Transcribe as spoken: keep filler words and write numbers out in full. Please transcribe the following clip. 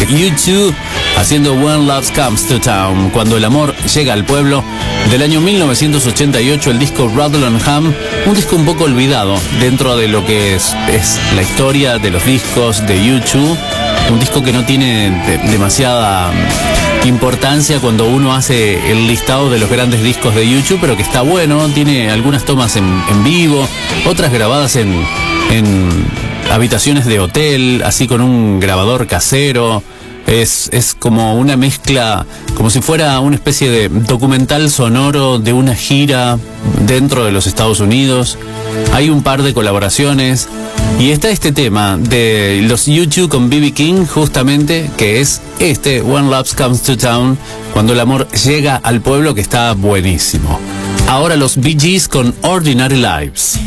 U dos haciendo When Love Comes to Town, cuando el amor llega al pueblo, del año mil novecientos ochenta y ocho, el disco Rattle and Hum, un disco un poco olvidado dentro de lo que es, es la historia de los discos de U dos, un disco que no tiene de, demasiada importancia cuando uno hace el listado de los grandes discos de U dos, pero que está bueno, tiene algunas tomas en, en vivo, otras grabadas en, en habitaciones de hotel, así con un grabador casero. Es, es como una mezcla, como si fuera una especie de documental sonoro de una gira dentro de los Estados Unidos. Hay un par de colaboraciones y está este tema de los U dos con B B King, justamente, que es este When Love Comes to Town, cuando el amor llega al pueblo, que está buenísimo. Ahora los Bee Gees con Ordinary Lives.